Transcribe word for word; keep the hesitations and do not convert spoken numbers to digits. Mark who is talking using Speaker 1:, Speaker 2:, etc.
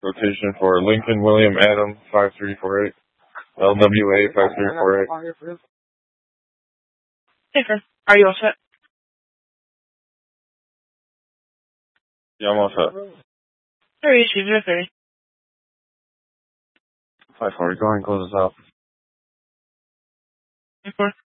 Speaker 1: Rotation for Lincoln William Adam five three four eight. L W A five three four eight.
Speaker 2: Hey, sir. Are you all set?
Speaker 1: Yeah, I'm all set.
Speaker 2: There you should be thirty.
Speaker 1: five four, go ahead and close this out.
Speaker 2: five four.